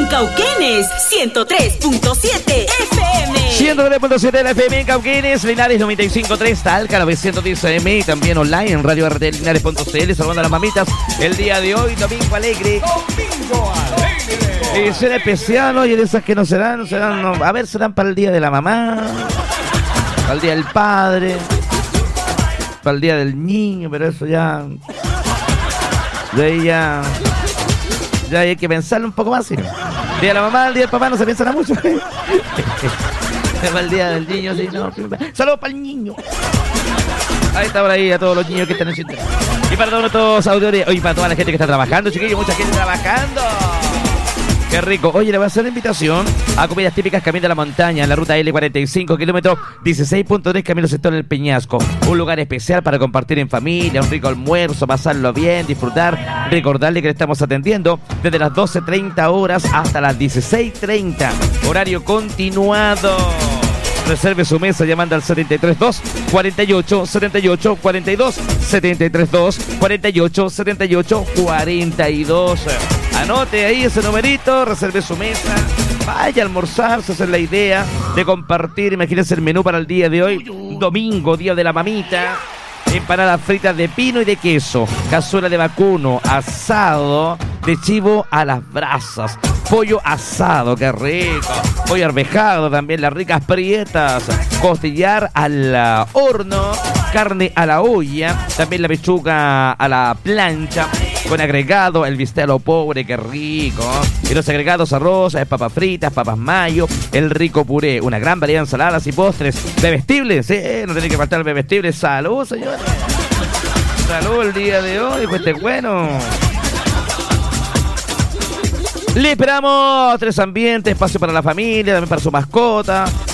Cauquenes, 103.7 FM. 103.7 de la FM en Cauquenes, Linares 95.3, Talca 910 AM y también online en Radio RT Linares.cl. Saludando a las mamitas el día de hoy, Domingo Alegre. Domingo Alegre. Y será especial, oye, de esas que no serán, no, a ver, serán para el día de la mamá, para el día del padre, para el día del niño, pero eso ya... De ahí ya hay que pensarlo un poco más, ¿sí? El día de la mamá, el día del papá no se piensa mucho. El día del niño, sí, no. Saludos para el niño. Ahí está por ahí a todos los niños que están en sintonía. Y para todos nuestros auditores, y para toda la gente que está trabajando, chiquillos, mucha gente trabajando. Qué rico. Oye, le voy a hacer una invitación a comidas típicas Camino de la Montaña, en la ruta L45, kilómetro 16.3, camino sector del Peñasco. Un lugar especial para compartir en familia, un rico almuerzo, pasarlo bien, disfrutar. Recordarle que le estamos atendiendo desde las 12:30 horas hasta las 16:30. Horario continuado. Reserve su mesa llamando al 732 48 78 42, 732 48 78 42. Anote ahí ese numerito, reserve su mesa, vaya a almorzar, esa es la idea de compartir. Imagínense el menú para el día de hoy, domingo, día de la mamita. Empanadas fritas de pino y de queso, cazuela de vacuno, asado de chivo a las brasas, pollo asado, qué rico, pollo arvejado, también las ricas prietas, costillar al horno, carne a la olla, también la pechuga a la plancha, con agregado, el bistec a lo pobre, qué rico. Y los agregados: arroz, papas fritas, papas mayo, el rico puré, una gran variedad de ensaladas y postres. Bebestibles, no tiene que faltar el bebestible. Salud, señores. Salud el día de hoy, pues este bueno. Le esperamos 3 ambientes, espacio para la familia, también para su mascota.